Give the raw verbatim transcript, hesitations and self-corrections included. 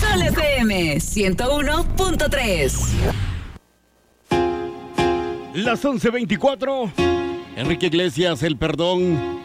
Sol F M ciento uno punto tres. Las once veinticuatro. Enrique Iglesias, El Perdón.